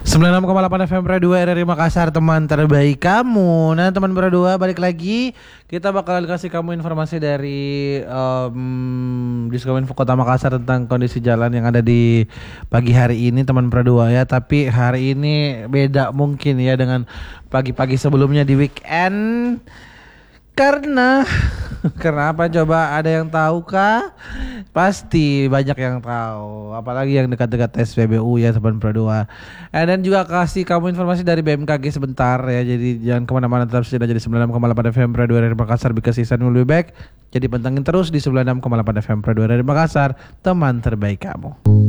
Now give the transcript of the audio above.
96,8 FM Radio 2 RRI Makassar, teman terbaik kamu. Nah teman Radio 2 balik lagi. Kita bakal kasih kamu informasi dari Diskominfo Kota Makassar tentang kondisi jalan yang ada di pagi hari ini teman Radio 2 ya. Tapi hari ini beda mungkin ya dengan pagi-pagi sebelumnya di weekend. Karena apa coba, ada yang tahu kah? Pasti banyak yang tahu, apalagi yang dekat-dekat SPBU ya teman Pro 2. Dan juga kasih kamu informasi dari BMKG sebentar ya. Jadi jangan kemana-mana, tetap setia jadi 96,8 FM Pro 2 dari Makassar, because season will be back. Jadi pantengin terus di 96,8 FM Pro 2 dari Makassar, teman terbaik kamu.